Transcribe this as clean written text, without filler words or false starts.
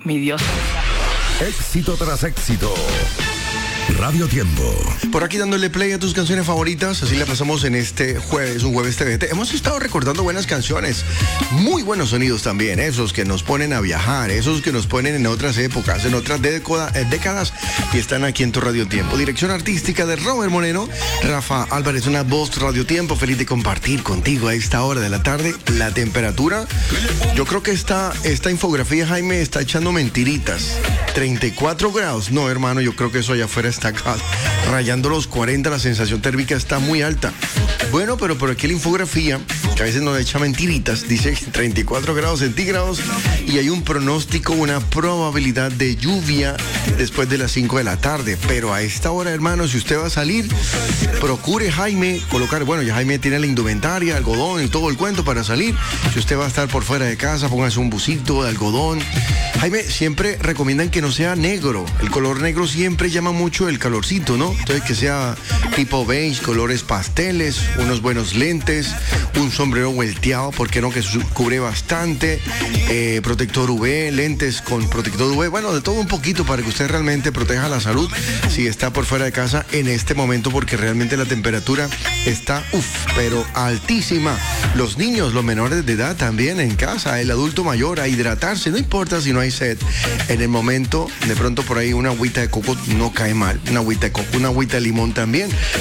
mi Dios. Éxito tras éxito. Radio Tiempo. Por aquí dándole play a tus canciones favoritas, así la pasamos en este jueves, un jueves TVT. Hemos estado recordando buenas canciones, muy buenos sonidos también, esos que nos ponen a viajar, esos que nos ponen en otras épocas, en otras décadas, y están aquí en tu Radio Tiempo. Dirección artística de Robert Moreno, Rafa Álvarez, una voz Radio Tiempo, feliz de compartir contigo a esta hora de la tarde. La temperatura, yo creo que esta infografía, Jaime, está echando mentiritas. 34 grados, no hermano, yo creo que eso allá afuera está acá, rayando los 40, la sensación térmica está muy alta. Bueno, pero por aquí la infografía, que a veces nos echa mentiritas, dice 34 grados centígrados y hay un pronóstico, una probabilidad de lluvia después de las 5 de la tarde. Pero a esta hora, hermano, si usted va a salir, procure, Jaime, colocar, bueno, ya Jaime tiene la indumentaria, algodón y todo el cuento para salir. Si usted va a estar por fuera de casa, póngase un busito de algodón. Jaime, siempre recomiendan que no sea negro. El color negro siempre llama mucho el calorcito, ¿no? Entonces que sea tipo beige, colores pasteles, unos buenos lentes, un sombrero vuelteado, ¿por qué no? Que cubre bastante, protector UV, lentes con protector UV, bueno, de todo un poquito para que usted realmente proteja la salud si está por fuera de casa en este momento, porque realmente la temperatura está, pero altísima. Los niños, los menores de edad también en casa, el adulto mayor a hidratarse, no importa si no hay sed. En el momento, de pronto por ahí una agüita de coco no cae mal, una agüita de coco, una agüita de limón también,